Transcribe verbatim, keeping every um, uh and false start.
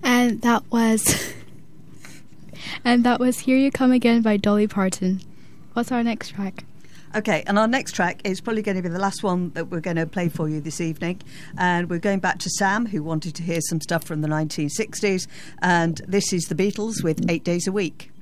And that was... and that was Here You Come Again by Dolly Parton. What's our next track? Okay, and our next track is probably going to be the last one that we're going to play for you this evening. And we're going back to Sam, who wanted to hear some stuff from the nineteen sixties. And this is the Beatles with Eight Days a Week.